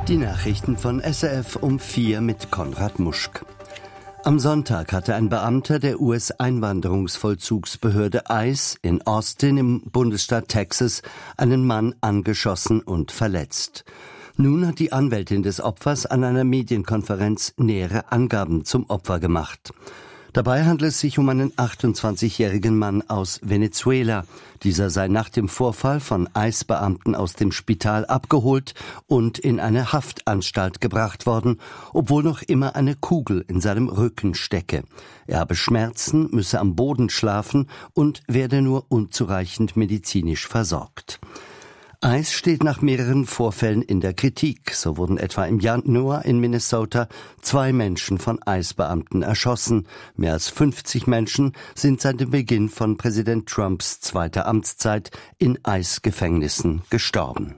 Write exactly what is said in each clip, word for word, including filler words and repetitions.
Die Nachrichten von S R F um vier mit Konrad Muschk. Am Sonntag hatte ein Beamter der U S-Einwanderungsvollzugsbehörde I C E in Austin im Bundesstaat Texas einen Mann angeschossen und verletzt. Nun hat die Anwältin des Opfers an einer Medienkonferenz nähere Angaben zum Opfer gemacht. Dabei handelt es sich um einen achtundzwanzigjährigen Mann aus Venezuela. Dieser sei nach dem Vorfall von I C E-Beamten aus dem Spital abgeholt und in eine Haftanstalt gebracht worden, obwohl noch immer eine Kugel in seinem Rücken stecke. Er habe Schmerzen, müsse am Boden schlafen und werde nur unzureichend medizinisch versorgt. I C E steht nach mehreren Vorfällen in der Kritik. So wurden etwa im Januar in Minnesota zwei Menschen von I C E-Beamten erschossen. Mehr als fünfzig Menschen sind seit dem Beginn von Präsident Trumps zweiter Amtszeit in I C E-Gefängnissen gestorben.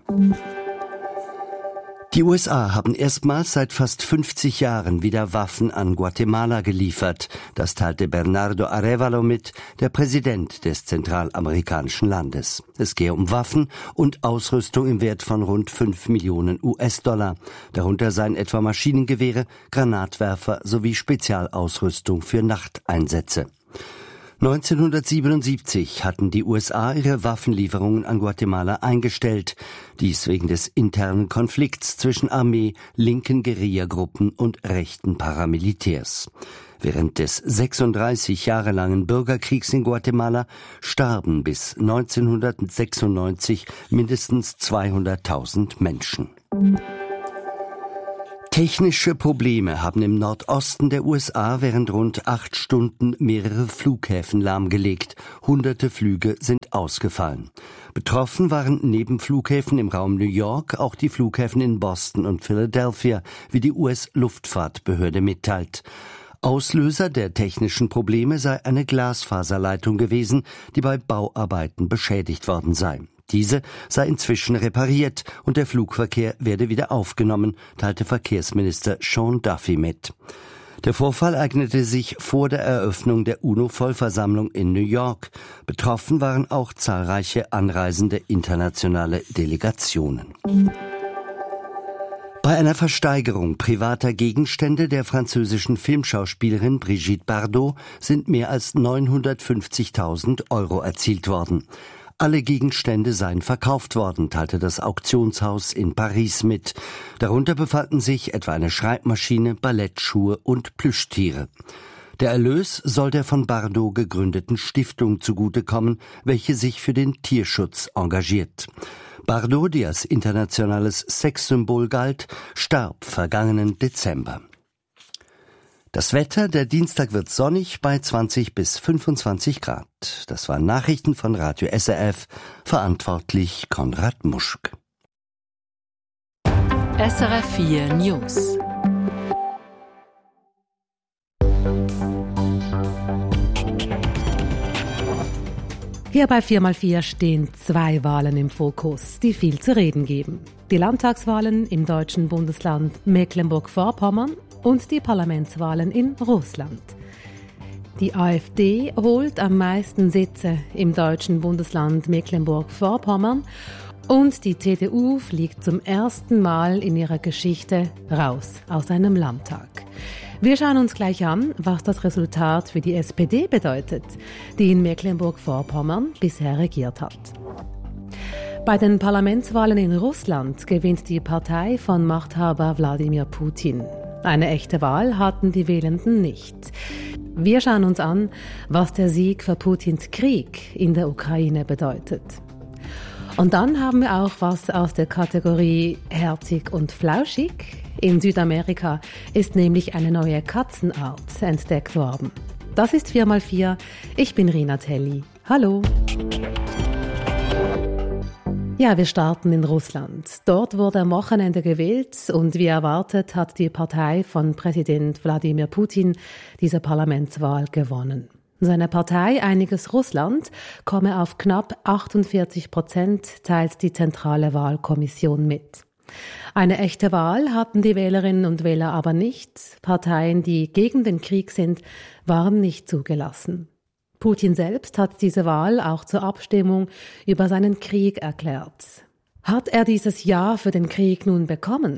Die U S A haben erstmals seit fast fünfzig Jahren wieder Waffen an Guatemala geliefert. Das teilte Bernardo Arévalo mit, der Präsident des zentralamerikanischen Landes. Es gehe um Waffen und Ausrüstung im Wert von rund fünf Millionen U S-Dollar. Darunter seien etwa Maschinengewehre, Granatwerfer sowie Spezialausrüstung für Nachteinsätze. neunzehnhundertsiebenundsiebzig hatten die U S A ihre Waffenlieferungen an Guatemala eingestellt. Dies wegen des internen Konflikts zwischen Armee, linken Guerillagruppen und rechten Paramilitärs. Während des sechsunddreißig Jahre langen Bürgerkriegs in Guatemala starben bis neunzehnhundertsechsundneunzig mindestens zweihunderttausend Menschen. Technische Probleme haben im Nordosten der U S A während rund acht Stunden mehrere Flughäfen lahmgelegt. Hunderte Flüge sind ausgefallen. Betroffen waren neben Flughäfen im Raum New York auch die Flughäfen in Boston und Philadelphia, wie die U S-Luftfahrtbehörde mitteilt. Auslöser der technischen Probleme sei eine Glasfaserleitung gewesen, die bei Bauarbeiten beschädigt worden sei. Diese sei inzwischen repariert und der Flugverkehr werde wieder aufgenommen, teilte Verkehrsminister Sean Duffy mit. Der Vorfall ereignete sich vor der Eröffnung der UNO-Vollversammlung in New York. Betroffen waren auch zahlreiche anreisende internationale Delegationen. Bei einer Versteigerung privater Gegenstände der französischen Filmschauspielerin Brigitte Bardot sind mehr als neunhundertfünfzigtausend Euro erzielt worden. Alle Gegenstände seien verkauft worden, teilte das Auktionshaus in Paris mit. Darunter befanden sich etwa eine Schreibmaschine, Ballettschuhe und Plüschtiere. Der Erlös soll der von Bardot gegründeten Stiftung zugutekommen, welche sich für den Tierschutz engagiert. Bardot, die als internationales Sexsymbol galt, starb vergangenen Dezember. Das Wetter, der Dienstag wird sonnig bei zwanzig bis fünfundzwanzig Grad. Das waren Nachrichten von Radio S R F, verantwortlich Konrad Muschk. S R F vier News. Hier bei vier mal vier stehen zwei Wahlen im Fokus, die viel zu reden geben. Die Landtagswahlen im deutschen Bundesland Mecklenburg-Vorpommern und die Parlamentswahlen in Russland. Die AfD holt am meisten Sitze im deutschen Bundesland Mecklenburg-Vorpommern und die C D U fliegt zum ersten Mal in ihrer Geschichte raus aus einem Landtag. Wir schauen uns gleich an, was das Resultat für die S P D bedeutet, die in Mecklenburg-Vorpommern bisher regiert hat. Bei den Parlamentswahlen in Russland gewinnt die Partei von Machthaber Wladimir Putin. Eine echte Wahl hatten die Wählenden nicht. Wir schauen uns an, was der Sieg für Putins Krieg in der Ukraine bedeutet. Und dann haben wir auch was aus der Kategorie herzig und flauschig. In Südamerika ist nämlich eine neue Katzenart entdeckt worden. Das ist vier mal vier. Ich bin Rina Telli. Hallo. Ja, wir starten in Russland. Dort wurde am Wochenende gewählt und wie erwartet hat die Partei von Präsident Wladimir Putin diese Parlamentswahl gewonnen. Seine Partei Einiges Russland komme auf knapp achtundvierzig Prozent, teilt die zentrale Wahlkommission mit. Eine echte Wahl hatten die Wählerinnen und Wähler aber nicht. Parteien, die gegen den Krieg sind, waren nicht zugelassen. Putin selbst hat diese Wahl auch zur Abstimmung über seinen Krieg erklärt. Hat er dieses Ja für den Krieg nun bekommen?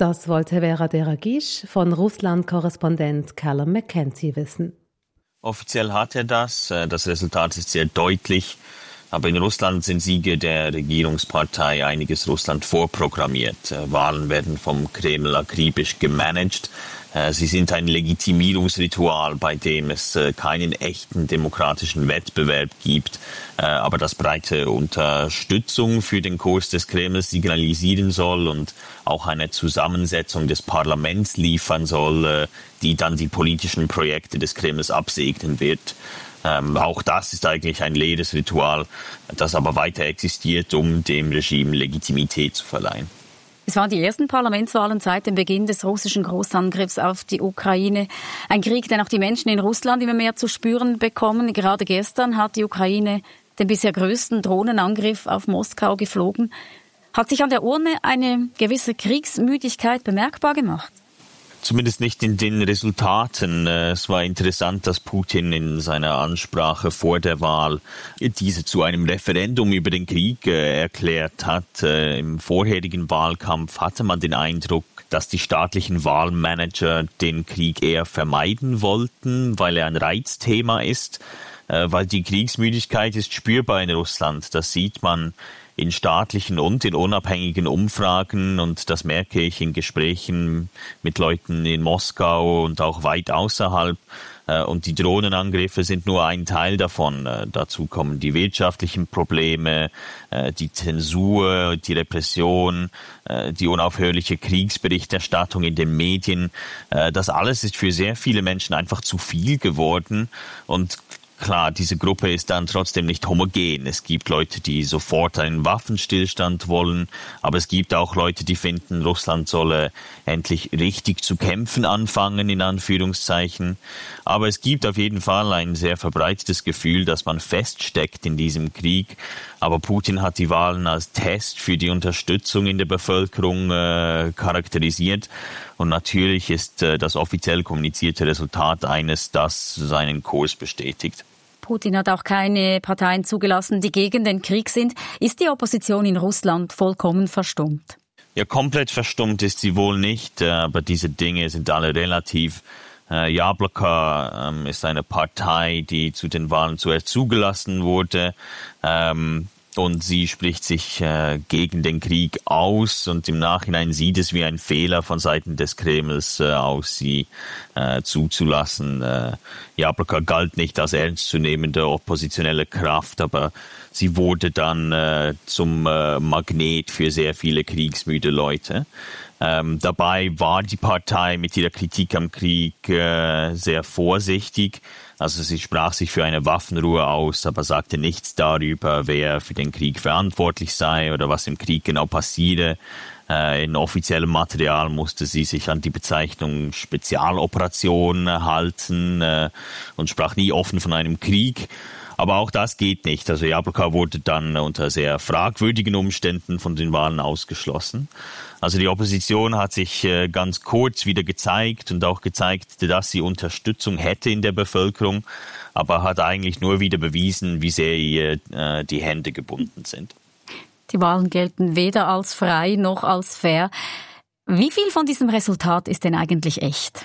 Das wollte Vera Deragisch von Russland-Korrespondent Callum McKenzie wissen. Offiziell hat er das. Das Resultat ist sehr deutlich. Aber in Russland sind Siege der Regierungspartei einiges Russland vorprogrammiert. Wahlen werden vom Kreml akribisch gemanagt. Sie sind ein Legitimierungsritual, bei dem es keinen echten demokratischen Wettbewerb gibt, aber das breite Unterstützung für den Kurs des Kremls signalisieren soll und auch eine Zusammensetzung des Parlaments liefern soll, die dann die politischen Projekte des Kremls absegnen wird. Ähm, auch das ist eigentlich ein leeres Ritual, das aber weiter existiert, um dem Regime Legitimität zu verleihen. Es waren die ersten Parlamentswahlen seit dem Beginn des russischen Großangriffs auf die Ukraine. Ein Krieg, den auch die Menschen in Russland immer mehr zu spüren bekommen. Gerade gestern hat die Ukraine den bisher größten Drohnenangriff auf Moskau geflogen. Hat sich an der Urne eine gewisse Kriegsmüdigkeit bemerkbar gemacht? Zumindest nicht in den Resultaten. Es war interessant, dass Putin in seiner Ansprache vor der Wahl diese zu einem Referendum über den Krieg erklärt hat. Im vorherigen Wahlkampf hatte man den Eindruck, dass die staatlichen Wahlmanager den Krieg eher vermeiden wollten, weil er ein Reizthema ist, weil die Kriegsmüdigkeit ist spürbar in Russland. Das sieht man in staatlichen und in unabhängigen Umfragen, und das merke ich in Gesprächen mit Leuten in Moskau und auch weit außerhalb. Und die Drohnenangriffe sind nur ein Teil davon. Dazu kommen die wirtschaftlichen Probleme, die Zensur, die Repression, die unaufhörliche Kriegsberichterstattung in den Medien. Das alles ist für sehr viele Menschen einfach zu viel geworden. Und klar, diese Gruppe ist dann trotzdem nicht homogen. Es gibt Leute, die sofort einen Waffenstillstand wollen, aber es gibt auch Leute, die finden, Russland solle endlich richtig zu kämpfen anfangen, in Anführungszeichen. Aber es gibt auf jeden Fall ein sehr verbreitetes Gefühl, dass man feststeckt in diesem Krieg. Aber Putin hat die Wahlen als Test für die Unterstützung in der Bevölkerung äh, charakterisiert. Und natürlich ist äh, das offiziell kommunizierte Resultat eines, das seinen Kurs bestätigt. Putin hat auch keine Parteien zugelassen, die gegen den Krieg sind. Ist die Opposition in Russland vollkommen verstummt? Ja, komplett verstummt ist sie wohl nicht, aber diese Dinge sind alle relativ. Äh, Jabloko ähm, ist eine Partei, die zu den Wahlen zuerst zugelassen wurde. Ähm, Und sie spricht sich äh, gegen den Krieg aus, und im Nachhinein sieht es wie ein Fehler von Seiten des Kremls äh, aus, sie äh, zuzulassen. Äh, Jabloko galt nicht als ernstzunehmende oppositionelle Kraft, aber sie wurde dann äh, zum äh, Magnet für sehr viele kriegsmüde Leute. Ähm, dabei war die Partei mit ihrer Kritik am Krieg äh, sehr vorsichtig. Also sie sprach sich für eine Waffenruhe aus, aber sagte nichts darüber, wer für den Krieg verantwortlich sei oder was im Krieg genau passiere. Äh, in offiziellem Material musste sie sich an die Bezeichnung Spezialoperation halten äh, und sprach nie offen von einem Krieg. Aber auch das geht nicht. Also Jabloko wurde dann unter sehr fragwürdigen Umständen von den Wahlen ausgeschlossen. Also die Opposition hat sich äh, ganz kurz wieder gezeigt und auch gezeigt, dass sie Unterstützung hätte in der Bevölkerung, aber hat eigentlich nur wieder bewiesen, wie sehr ihr äh, die Hände gebunden sind. Die Wahlen gelten weder als frei noch als fair. Wie viel von diesem Resultat ist denn eigentlich echt?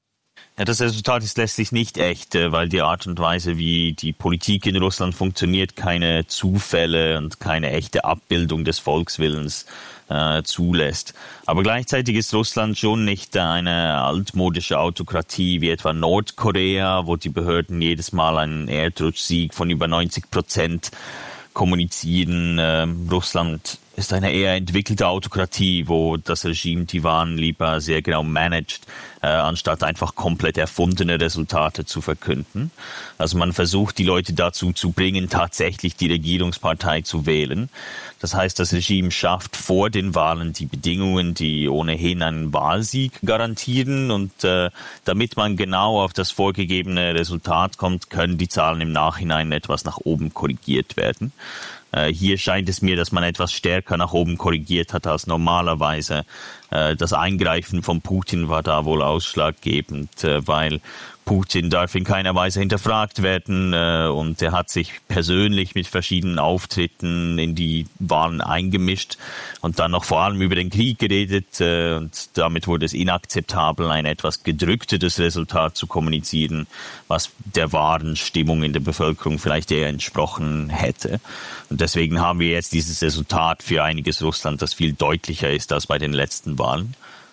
Ja, das Resultat ist letztlich nicht echt, weil die Art und Weise, wie die Politik in Russland funktioniert, keine Zufälle und keine echte Abbildung des Volkswillens äh, zulässt. Aber gleichzeitig ist Russland schon nicht eine altmodische Autokratie wie etwa Nordkorea, wo die Behörden jedes Mal einen Erdrutschsieg von über neunzig Prozent kommunizieren. Äh, Russland ist eine eher entwickelte Autokratie, wo das Regime die Wahlen lieber sehr genau managt, äh, anstatt einfach komplett erfundene Resultate zu verkünden. Also man versucht, die Leute dazu zu bringen, tatsächlich die Regierungspartei zu wählen. Das heißt, das Regime schafft vor den Wahlen die Bedingungen, die ohnehin einen Wahlsieg garantieren. Und äh, damit man genau auf das vorgegebene Resultat kommt, können die Zahlen im Nachhinein etwas nach oben korrigiert werden. Hier scheint es mir, dass man etwas stärker nach oben korrigiert hat als normalerweise. Das Eingreifen von Putin war da wohl ausschlaggebend, weil Putin darf in keiner Weise hinterfragt werden äh, und er hat sich persönlich mit verschiedenen Auftritten in die Wahlen eingemischt und dann noch vor allem über den Krieg geredet äh, und damit wurde es inakzeptabel, ein etwas gedrückteres Resultat zu kommunizieren, was der wahren Stimmung in der Bevölkerung vielleicht eher entsprochen hätte. Und deswegen haben wir jetzt dieses Resultat für einiges Russland, das viel deutlicher ist als bei den letzten Wahlen.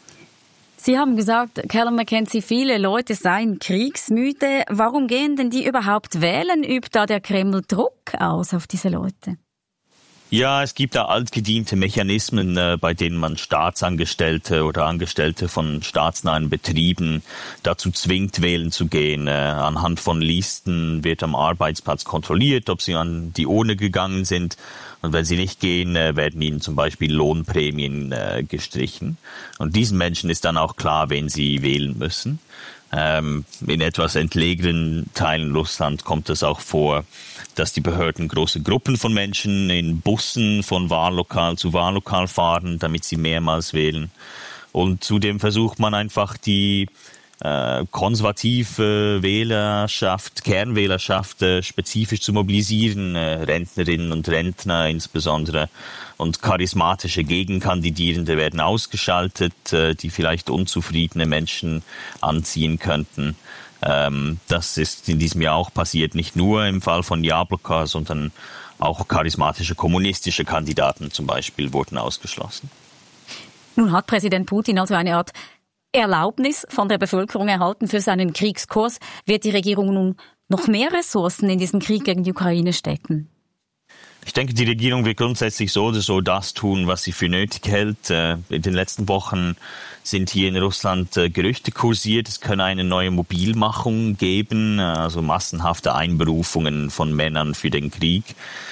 Sie haben gesagt, Callum McKenzie, viele Leute seien kriegsmüde. Warum gehen denn die überhaupt wählen? Übt da der Kreml Druck aus auf diese Leute? Ja, es gibt da altgediente Mechanismen, äh, bei denen man Staatsangestellte oder Angestellte von staatsnahen Betrieben dazu zwingt, wählen zu gehen. Äh, anhand von Listen wird am Arbeitsplatz kontrolliert, ob sie an die Urne gegangen sind. Und wenn sie nicht gehen, äh, werden ihnen zum Beispiel Lohnprämien äh, gestrichen. Und diesen Menschen ist dann auch klar, wen sie wählen müssen. Ähm, in etwas entlegenen Teilen Russland kommt es auch vor, dass die Behörden große Gruppen von Menschen in Bussen von Wahllokal zu Wahllokal fahren, damit sie mehrmals wählen. Und zudem versucht man einfach die äh, konservative Wählerschaft, Kernwählerschaft äh, spezifisch zu mobilisieren, äh, Rentnerinnen und Rentner insbesondere. Und charismatische Gegenkandidierende werden ausgeschaltet, äh, die vielleicht unzufriedene Menschen anziehen könnten. Ähm, das ist in diesem Jahr auch passiert, nicht nur im Fall von Jabloko, sondern auch charismatische kommunistische Kandidaten zum Beispiel wurden ausgeschlossen. Nun hat Präsident Putin also eine Art Erlaubnis von der Bevölkerung erhalten für seinen Kriegskurs. Wird die Regierung nun noch mehr Ressourcen in diesen Krieg gegen die Ukraine stecken? Ich denke, die Regierung wird grundsätzlich so oder so das tun, was sie für nötig hält. In den letzten Wochen sind hier in Russland Gerüchte kursiert. Es könne eine neue Mobilmachung geben, also massenhafte Einberufungen von Männern für den Krieg.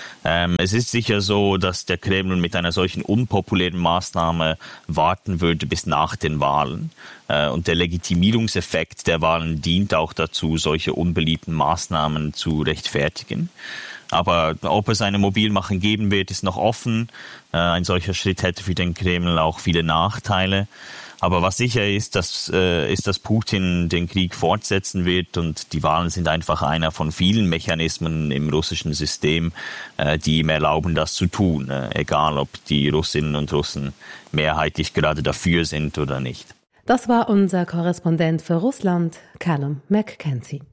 Es ist sicher so, dass der Kreml mit einer solchen unpopulären Maßnahme warten würde bis nach den Wahlen. Und der Legitimierungseffekt der Wahlen dient auch dazu, solche unbeliebten Maßnahmen zu rechtfertigen. Aber ob es eine Mobilmachung geben wird, ist noch offen. Ein solcher Schritt hätte für den Kreml auch viele Nachteile. Aber was sicher ist, dass, äh, ist, dass Putin den Krieg fortsetzen wird und die Wahlen sind einfach einer von vielen Mechanismen im russischen System, äh, die ihm erlauben, das zu tun, äh, egal ob die Russinnen und Russen mehrheitlich gerade dafür sind oder nicht. Das war unser Korrespondent für Russland, Callum McKenzie.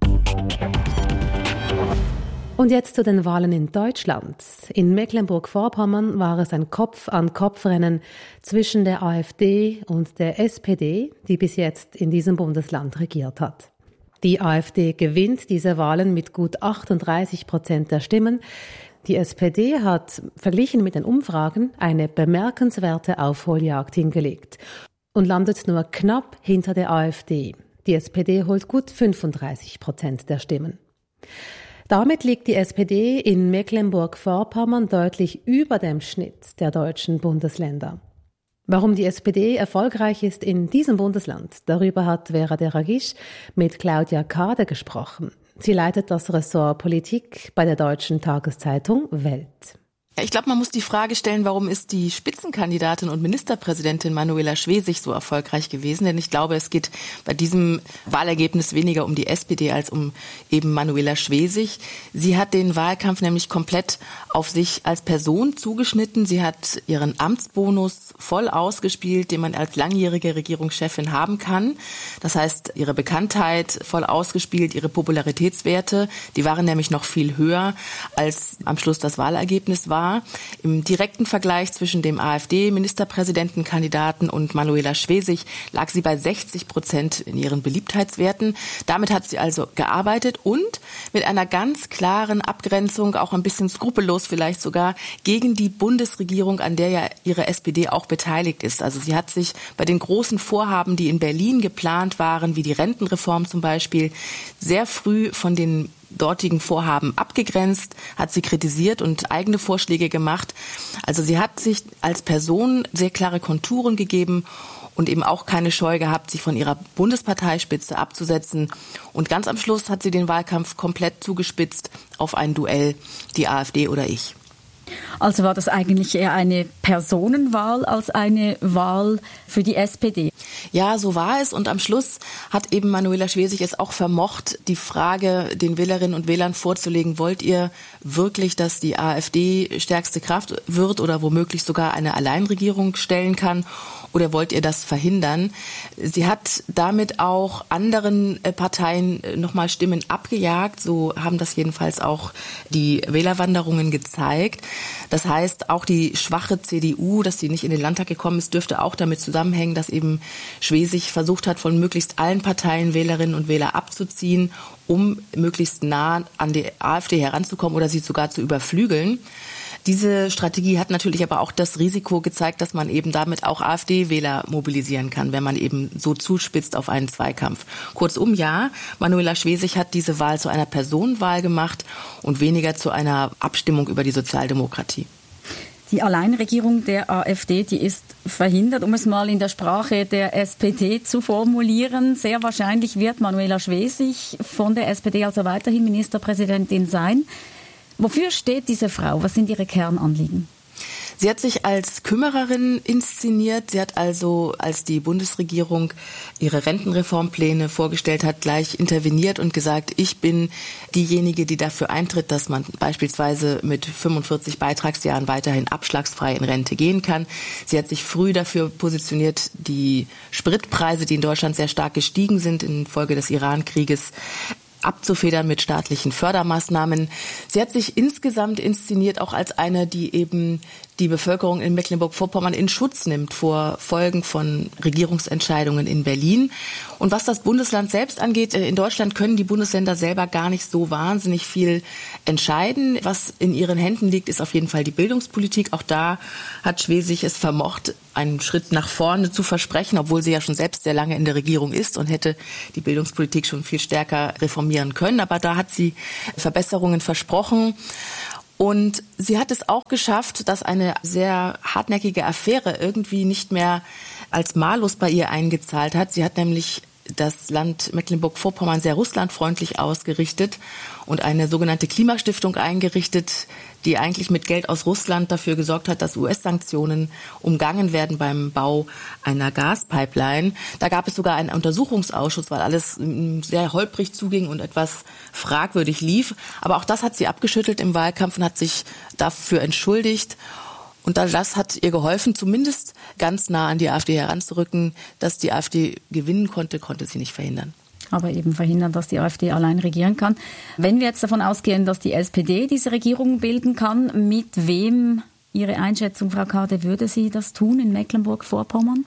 Und jetzt zu den Wahlen in Deutschland. In Mecklenburg-Vorpommern war es ein Kopf-an-Kopf-Rennen zwischen der AfD und der S P D, die bis jetzt in diesem Bundesland regiert hat. Die AfD gewinnt diese Wahlen mit gut achtunddreißig Prozent der Stimmen. Die S P D hat, verglichen mit den Umfragen, eine bemerkenswerte Aufholjagd hingelegt und landet nur knapp hinter der AfD. Die S P D holt gut fünfunddreißig Prozent der Stimmen. Damit liegt die S P D in Mecklenburg-Vorpommern deutlich über dem Schnitt der deutschen Bundesländer. Warum die S P D erfolgreich ist in diesem Bundesland, darüber hat Vera Deragisch mit Claudia Kade gesprochen. Sie leitet das Ressort Politik bei der deutschen Tageszeitung Welt. Ich glaube, man muss die Frage stellen, warum ist die Spitzenkandidatin und Ministerpräsidentin Manuela Schwesig so erfolgreich gewesen? Denn ich glaube, es geht bei diesem Wahlergebnis weniger um die S P D als um eben Manuela Schwesig. Sie hat den Wahlkampf nämlich komplett auf sich als Person zugeschnitten. Sie hat ihren Amtsbonus voll ausgespielt, den man als langjährige Regierungschefin haben kann. Das heißt, ihre Bekanntheit voll ausgespielt, ihre Popularitätswerte, die waren nämlich noch viel höher, als am Schluss das Wahlergebnis war. Im direkten Vergleich zwischen dem AfD-Ministerpräsidentenkandidaten und Manuela Schwesig lag sie bei sechzig Prozent in ihren Beliebtheitswerten. Damit hat sie also gearbeitet und mit einer ganz klaren Abgrenzung, auch ein bisschen skrupellos vielleicht sogar, gegen die Bundesregierung, an der ja ihre S P D auch beteiligt ist. Also sie hat sich bei den großen Vorhaben, die in Berlin geplant waren, wie die Rentenreform zum Beispiel, sehr früh von den dortigen Vorhaben abgegrenzt, hat sie kritisiert und eigene Vorschläge gemacht. Also sie hat sich als Person sehr klare Konturen gegeben und eben auch keine Scheu gehabt, sich von ihrer Bundesparteispitze abzusetzen. Und ganz am Schluss hat sie den Wahlkampf komplett zugespitzt auf ein Duell, die AfD oder ich. Also war das eigentlich eher eine Personenwahl als eine Wahl für die S P D? Ja, so war es. Und am Schluss hat eben Manuela Schwesig es auch vermocht, die Frage den Wählerinnen und Wählern vorzulegen, wollt ihr wirklich, dass die AfD stärkste Kraft wird oder womöglich sogar eine Alleinregierung stellen kann? Oder wollt ihr das verhindern? Sie hat damit auch anderen Parteien nochmal Stimmen abgejagt. So haben das jedenfalls auch die Wählerwanderungen gezeigt. Das heißt, auch die schwache C D U, dass sie nicht in den Landtag gekommen ist, dürfte auch damit zusammenhängen, dass eben Schwesig versucht hat, von möglichst allen Parteien Wählerinnen und Wähler abzuziehen, um möglichst nah an die AfD heranzukommen oder sie sogar zu überflügeln. Diese Strategie hat natürlich aber auch das Risiko gezeigt, dass man eben damit auch AfD-Wähler mobilisieren kann, wenn man eben so zuspitzt auf einen Zweikampf. Kurzum, ja, Manuela Schwesig hat diese Wahl zu einer Personenwahl gemacht und weniger zu einer Abstimmung über die Sozialdemokratie. Die Alleinregierung der AfD, die ist verhindert, um es mal in der Sprache der S P D zu formulieren. Sehr wahrscheinlich wird Manuela Schwesig von der S P D also weiterhin Ministerpräsidentin sein. Wofür steht diese Frau? Was sind ihre Kernanliegen? Sie hat sich als Kümmererin inszeniert. Sie hat also, als die Bundesregierung ihre Rentenreformpläne vorgestellt hat, gleich interveniert und gesagt, ich bin diejenige, die dafür eintritt, dass man beispielsweise mit fünfundvierzig Beitragsjahren weiterhin abschlagsfrei in Rente gehen kann. Sie hat sich früh dafür positioniert, die Spritpreise, die in Deutschland sehr stark gestiegen sind infolge des Iran-Krieges, abzufedern mit staatlichen Fördermaßnahmen. Sie hat sich insgesamt inszeniert auch als eine, die eben die Bevölkerung in Mecklenburg-Vorpommern in Schutz nimmt vor Folgen von Regierungsentscheidungen in Berlin. Und was das Bundesland selbst angeht, in Deutschland können die Bundesländer selber gar nicht so wahnsinnig viel entscheiden. Was in ihren Händen liegt, ist auf jeden Fall die Bildungspolitik. Auch da hat Schwesig es vermocht, einen Schritt nach vorne zu versprechen, obwohl sie ja schon selbst sehr lange in der Regierung ist und hätte die Bildungspolitik schon viel stärker reformieren können. Aber da hat sie Verbesserungen versprochen. Und sie hat es auch geschafft, dass eine sehr hartnäckige Affäre irgendwie nicht mehr als Malus bei ihr eingezahlt hat. Sie hat nämlich das Land Mecklenburg-Vorpommern sehr russlandfreundlich ausgerichtet und eine sogenannte Klimastiftung eingerichtet, die eigentlich mit Geld aus Russland dafür gesorgt hat, dass U S-Sanktionen umgangen werden beim Bau einer Gaspipeline. Da gab es sogar einen Untersuchungsausschuss, weil alles sehr holprig zuging und etwas fragwürdig lief. Aber auch das hat sie abgeschüttelt im Wahlkampf und hat sich dafür entschuldigt. Und das hat ihr geholfen, zumindest ganz nah an die AfD heranzurücken. Dass die AfD gewinnen konnte, konnte sie nicht verhindern. Aber eben verhindern, dass die AfD allein regieren kann. Wenn wir jetzt davon ausgehen, dass die S P D diese Regierung bilden kann, mit wem, Ihre Einschätzung, Frau Kade, würde sie das tun in Mecklenburg-Vorpommern?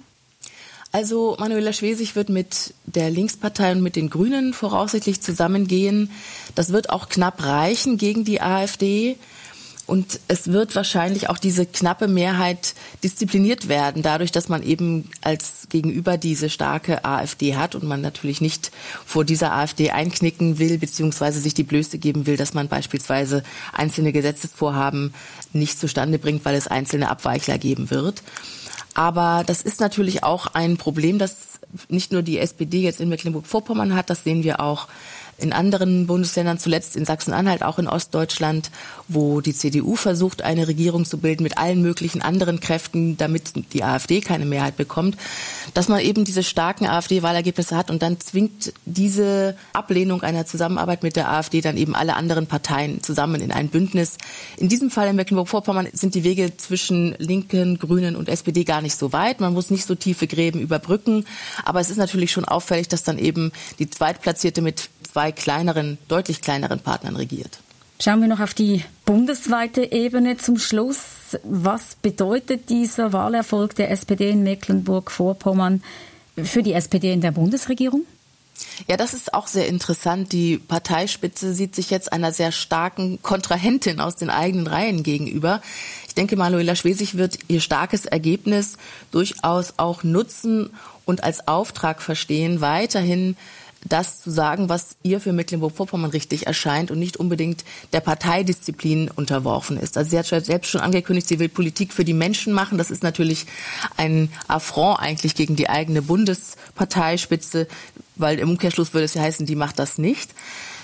Also Manuela Schwesig wird mit der Linkspartei und mit den Grünen voraussichtlich zusammengehen. Das wird auch knapp reichen gegen die AfD. Und es wird wahrscheinlich auch diese knappe Mehrheit diszipliniert werden, dadurch, dass man eben als Gegenüber diese starke AfD hat und man natürlich nicht vor dieser AfD einknicken will, beziehungsweise sich die Blöße geben will, dass man beispielsweise einzelne Gesetzesvorhaben nicht zustande bringt, weil es einzelne Abweichler geben wird. Aber das ist natürlich auch ein Problem, das nicht nur die S P D jetzt in Mecklenburg-Vorpommern hat, das sehen wir auch in anderen Bundesländern, zuletzt in Sachsen-Anhalt, auch in Ostdeutschland, wo die C D U versucht, eine Regierung zu bilden mit allen möglichen anderen Kräften, damit die AfD keine Mehrheit bekommt, dass man eben diese starken AfD-Wahlergebnisse hat und dann zwingt diese Ablehnung einer Zusammenarbeit mit der AfD dann eben alle anderen Parteien zusammen in ein Bündnis. In diesem Fall in Mecklenburg-Vorpommern sind die Wege zwischen Linken, Grünen und S P D gar nicht so weit. Man muss nicht so tiefe Gräben überbrücken, aber es ist natürlich schon auffällig, dass dann eben die Zweitplatzierte mit zwei kleineren, deutlich kleineren Partnern regiert. Schauen wir noch auf die bundesweite Ebene zum Schluss. Was bedeutet dieser Wahlerfolg der S P D in Mecklenburg-Vorpommern für die S P D in der Bundesregierung? Ja, das ist auch sehr interessant. Die Parteispitze sieht sich jetzt einer sehr starken Kontrahentin aus den eigenen Reihen gegenüber. Ich denke, Manuela Schwesig wird ihr starkes Ergebnis durchaus auch nutzen und als Auftrag verstehen, weiterhin das zu sagen, was ihr für Mecklenburg-Vorpommern richtig erscheint und nicht unbedingt der Parteidisziplin unterworfen ist. Also sie hat selbst schon angekündigt, sie will Politik für die Menschen machen. Das ist natürlich ein Affront eigentlich gegen die eigene Bundesparteispitze, weil im Umkehrschluss würde es ja heißen, die macht das nicht.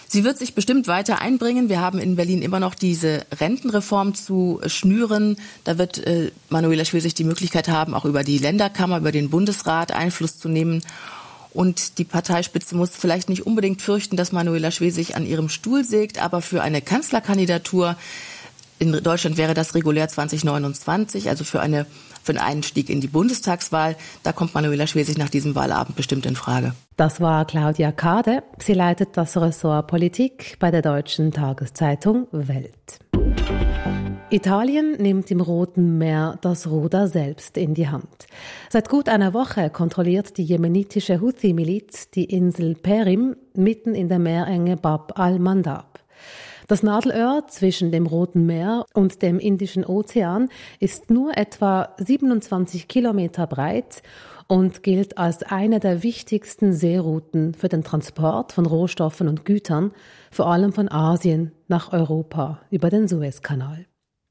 Sie wird sich bestimmt weiter einbringen. Wir haben in Berlin immer noch diese Rentenreform zu schnüren. Da wird äh, Manuela Schwesig die Möglichkeit haben, auch über die Länderkammer, über den Bundesrat Einfluss zu nehmen. Und die Parteispitze muss vielleicht nicht unbedingt fürchten, dass Manuela Schwesig an ihrem Stuhl sägt, aber für eine Kanzlerkandidatur in Deutschland wäre das regulär zwanzig neunundzwanzig, also für, eine, für einen Einstieg in die Bundestagswahl. Da kommt Manuela Schwesig nach diesem Wahlabend bestimmt in Frage. Das war Claudia Kade. Sie leitet das Ressort Politik bei der deutschen Tageszeitung Welt. Italien nimmt im Roten Meer das Ruder selbst in die Hand. Seit gut einer Woche kontrolliert die jemenitische Houthi-Miliz die Insel Perim mitten in der Meerenge Bab al-Mandab. Das Nadelöhr zwischen dem Roten Meer und dem Indischen Ozean ist nur etwa siebenundzwanzig Kilometer breit und gilt als eine der wichtigsten Seerouten für den Transport von Rohstoffen und Gütern, vor allem von Asien nach Europa über den Suezkanal.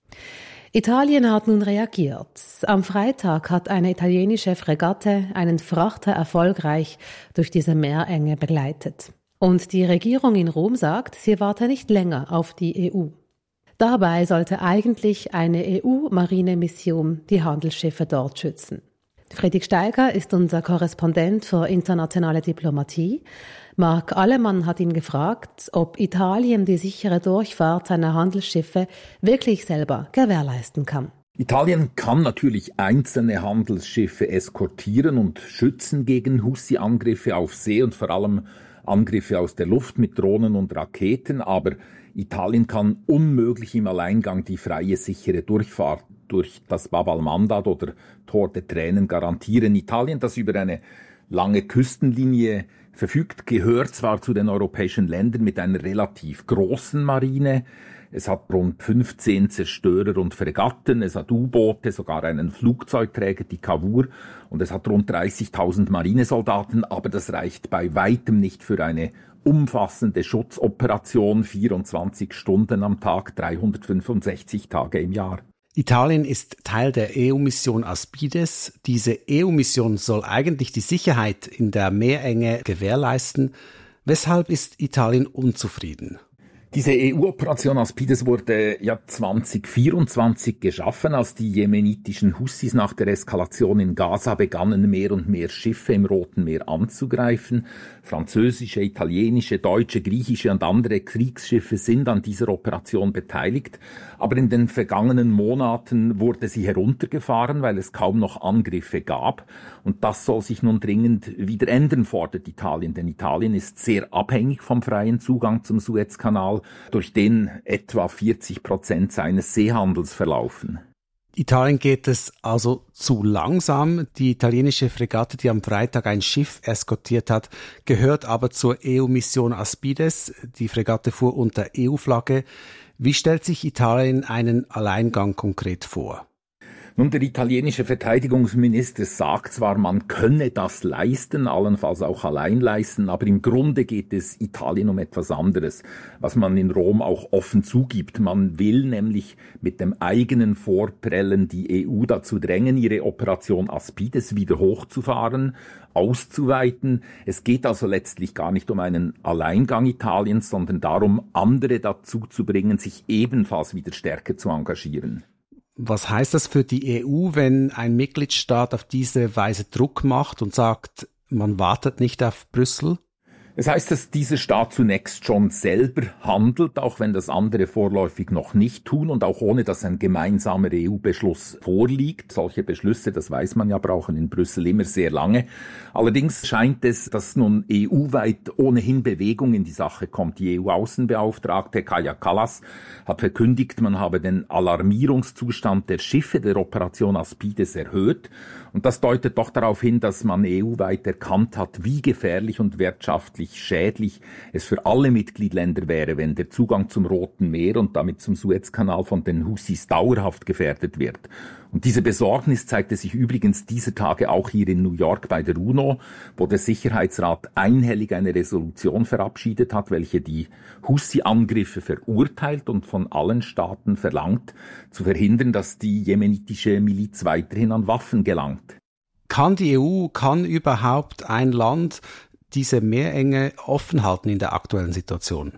Italien hat nun reagiert. Am Freitag hat eine italienische Fregatte einen Frachter erfolgreich durch diese Meerenge begleitet. Und die Regierung in Rom sagt, sie warte nicht länger auf die E U. Dabei sollte eigentlich eine E U-Marinemission die Handelsschiffe dort schützen. Friedrich Steiger ist unser Korrespondent für internationale Diplomatie. Marc Allemann hat ihn gefragt, ob Italien die sichere Durchfahrt seiner Handelsschiffe wirklich selber gewährleisten kann. Italien kann natürlich einzelne Handelsschiffe eskortieren und schützen gegen Houthi-Angriffe auf See und vor allem Angriffe aus der Luft mit Drohnen und Raketen, aber Italien kann unmöglich im Alleingang die freie, sichere Durchfahrt durch das Bab al-Mandab oder Tor der Tränen garantieren. Italien, das über eine lange Küstenlinie verfügt, gehört zwar zu den europäischen Ländern mit einer relativ großen Marine. Es hat rund fünfzehn Zerstörer und Fregatten, es hat U-Boote, sogar einen Flugzeugträger, die Cavour, und es hat rund dreißigtausend Marinesoldaten, aber das reicht bei weitem nicht für eine umfassende Schutzoperation, vierundzwanzig Stunden am Tag, dreihundertfünfundsechzig Tage im Jahr. Italien ist Teil der E U-Mission Aspides. Diese E U-Mission soll eigentlich die Sicherheit in der Meerenge gewährleisten. Weshalb ist Italien unzufrieden? Diese E U-Operation Aspides wurde ja zwanzig vierundzwanzig geschaffen, als die jemenitischen Houthis nach der Eskalation in Gaza begannen, mehr und mehr Schiffe im Roten Meer anzugreifen. Französische, italienische, deutsche, griechische und andere Kriegsschiffe sind an dieser Operation beteiligt. Aber in den vergangenen Monaten wurde sie heruntergefahren, weil es kaum noch Angriffe gab. Und das soll sich nun dringend wieder ändern, fordert Italien. Denn Italien ist sehr abhängig vom freien Zugang zum Suezkanal, durch den etwa vierzig Prozent seines Seehandels verlaufen. Italien geht es also zu langsam. Die italienische Fregatte, die am Freitag ein Schiff eskortiert hat, gehört aber zur E U-Mission Aspides. Die Fregatte fuhr unter E U-Flagge. Wie stellt sich Italien einen Alleingang konkret vor? Nun, der italienische Verteidigungsminister sagt zwar, man könne das leisten, allenfalls auch allein leisten, aber im Grunde geht es Italien um etwas anderes, was man in Rom auch offen zugibt. Man will nämlich mit dem eigenen Vorprellen die E U dazu drängen, ihre Operation Aspides wieder hochzufahren, auszuweiten. Es geht also letztlich gar nicht um einen Alleingang Italiens, sondern darum, andere dazu zu bringen, sich ebenfalls wieder stärker zu engagieren. Was heißt das für die E U, wenn ein Mitgliedstaat auf diese Weise Druck macht und sagt, man wartet nicht auf Brüssel? Es heißt, dass dieser Staat zunächst schon selber handelt, auch wenn das andere vorläufig noch nicht tun und auch ohne, dass ein gemeinsamer E U-Beschluss vorliegt. Solche Beschlüsse, das weiß man ja, brauchen in Brüssel immer sehr lange. Allerdings scheint es, dass nun E U-weit ohnehin Bewegung in die Sache kommt. Die E U-Außenbeauftragte Kaja Kallas hat verkündigt, man habe den Alarmierungszustand der Schiffe der Operation Aspides erhöht. Und das deutet doch darauf hin, dass man E U-weit erkannt hat, wie gefährlich und wirtschaftlich schädlich es für alle Mitgliedsländer wäre, wenn der Zugang zum Roten Meer und damit zum Suezkanal von den Houthis dauerhaft gefährdet wird. Und diese Besorgnis zeigte sich übrigens dieser Tage auch hier in New York bei der UNO, wo der Sicherheitsrat einhellig eine Resolution verabschiedet hat, welche die Houthi-Angriffe verurteilt und von allen Staaten verlangt, zu verhindern, dass die jemenitische Miliz weiterhin an Waffen gelangt. Kann die E U, kann überhaupt ein Land diese Meerenge offen halten in der aktuellen Situation?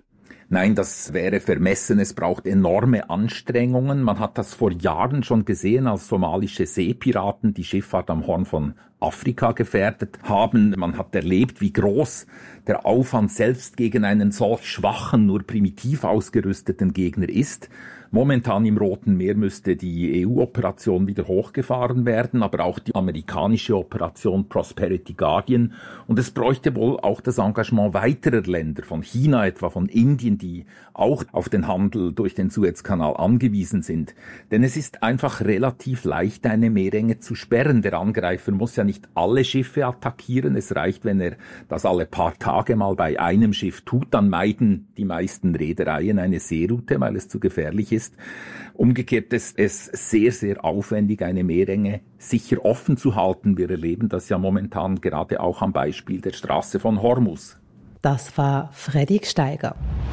Nein, das wäre vermessen. Es braucht enorme Anstrengungen. Man hat das vor Jahren schon gesehen, als somalische Seepiraten die Schifffahrt am Horn von Afrika gefährdet haben. Man hat erlebt, wie groß der Aufwand selbst gegen einen solch schwachen, nur primitiv ausgerüsteten Gegner ist. Momentan im Roten Meer müsste die E U-Operation wieder hochgefahren werden, aber auch die amerikanische Operation Prosperity Guardian. Und es bräuchte wohl auch das Engagement weiterer Länder, von China etwa, von Indien, die auch auf den Handel durch den Suezkanal angewiesen sind. Denn es ist einfach relativ leicht, eine Meerenge zu sperren. Der Angreifer muss ja nicht alle Schiffe attackieren. Es reicht, wenn er das alle paar Tage mal bei einem Schiff tut. Dann meiden die meisten Reedereien eine Seeroute, weil es zu gefährlich ist. Umgekehrt ist es sehr, sehr aufwendig, eine Meerenge sicher offen zu halten. Wir erleben das ja momentan gerade auch am Beispiel der Straße von Hormuz. Das war Freddy Steiger.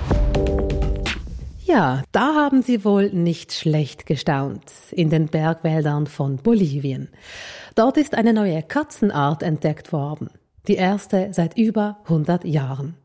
Ja, da haben Sie wohl nicht schlecht gestaunt, in den Bergwäldern von Bolivien. Dort ist eine neue Katzenart entdeckt worden, die erste seit über hundert Jahren.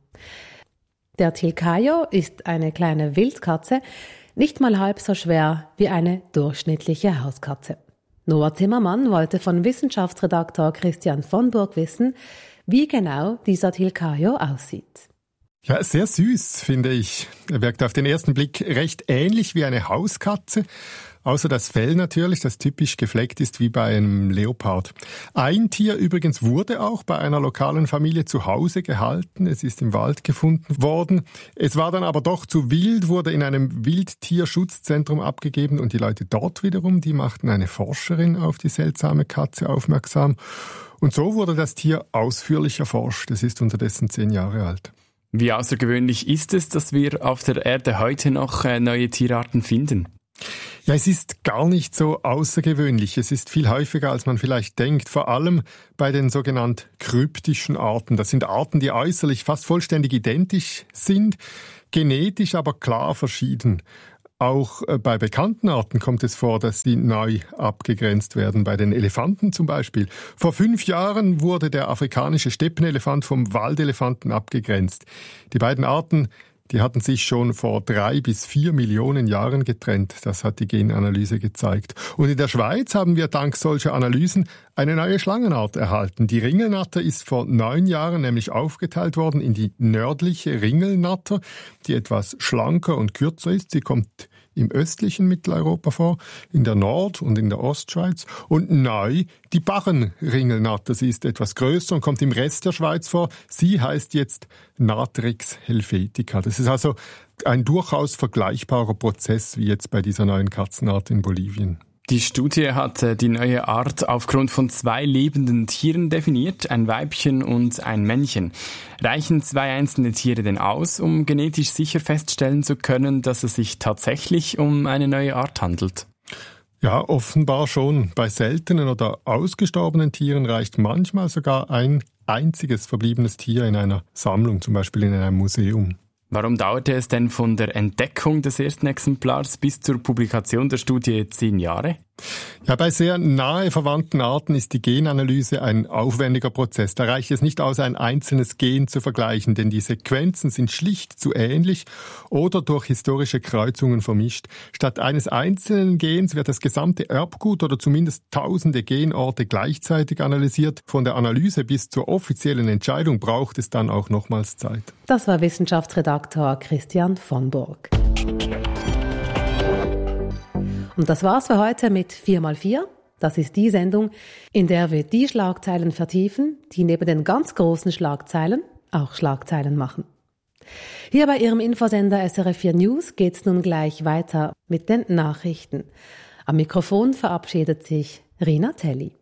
Der Tilcayo ist eine kleine Wildkatze, nicht mal halb so schwer wie eine durchschnittliche Hauskatze. Noah Zimmermann wollte von Wissenschaftsredaktor Christian von Burg wissen, wie genau dieser Tilcayo aussieht. Ja, sehr süß, finde ich. Er wirkt auf den ersten Blick recht ähnlich wie eine Hauskatze. Außer das Fell natürlich, das typisch gefleckt ist wie bei einem Leopard. Ein Tier übrigens wurde auch bei einer lokalen Familie zu Hause gehalten. Es ist im Wald gefunden worden. Es war dann aber doch zu wild, wurde in einem Wildtierschutzzentrum abgegeben und die Leute dort wiederum, die machten eine Forscherin auf die seltsame Katze aufmerksam. Und so wurde das Tier ausführlich erforscht. Es ist unterdessen zehn Jahre alt. Wie außergewöhnlich ist es, dass wir auf der Erde heute noch neue Tierarten finden? Ja, es ist gar nicht so außergewöhnlich. Es ist viel häufiger, als man vielleicht denkt. Vor allem bei den sogenannten kryptischen Arten. Das sind Arten, die äußerlich fast vollständig identisch sind, genetisch aber klar verschieden. Auch bei bekannten Arten kommt es vor, dass sie neu abgegrenzt werden. Bei den Elefanten zum Beispiel. Vor fünf Jahren wurde der afrikanische Steppenelefant vom Waldelefanten abgegrenzt. Die beiden Arten, die hatten sich schon vor drei bis vier Millionen Jahren getrennt. Das hat die Genanalyse gezeigt. Und in der Schweiz haben wir dank solcher Analysen eine neue Schlangenart erhalten. Die Ringelnatter ist vor neun Jahren nämlich aufgeteilt worden in die nördliche Ringelnatter, die etwas schlanker und kürzer ist. Sie kommt im östlichen Mitteleuropa vor, in der Nord- und in der Ostschweiz. Und neu die Barrenringelnatter. Sie ist etwas größer und kommt im Rest der Schweiz vor. Sie heißt jetzt Natrix helvetica. Das ist also ein durchaus vergleichbarer Prozess wie jetzt bei dieser neuen Katzenart in Bolivien. Die Studie hat die neue Art aufgrund von zwei lebenden Tieren definiert, ein Weibchen und ein Männchen. Reichen zwei einzelne Tiere denn aus, um genetisch sicher feststellen zu können, dass es sich tatsächlich um eine neue Art handelt? Ja, offenbar schon. Bei seltenen oder ausgestorbenen Tieren reicht manchmal sogar ein einziges verbliebenes Tier in einer Sammlung, zum Beispiel in einem Museum. Warum dauerte es denn von der Entdeckung des ersten Exemplars bis zur Publikation der Studie zehn Jahre? Ja, bei sehr nahe verwandten Arten ist die Genanalyse ein aufwendiger Prozess. Da reicht es nicht aus, ein einzelnes Gen zu vergleichen, denn die Sequenzen sind schlicht zu ähnlich oder durch historische Kreuzungen vermischt. Statt eines einzelnen Gens wird das gesamte Erbgut oder zumindest tausende Genorte gleichzeitig analysiert. Von der Analyse bis zur offiziellen Entscheidung braucht es dann auch nochmals Zeit. Das war Wissenschaftsredaktor Christian von Burg. Und das war's für heute mit vier mal vier. Das ist die Sendung, in der wir die Schlagzeilen vertiefen, die neben den ganz großen Schlagzeilen auch Schlagzeilen machen. Hier bei Ihrem Infosender S R F vier News geht's nun gleich weiter mit den Nachrichten. Am Mikrofon verabschiedet sich Rina Telli.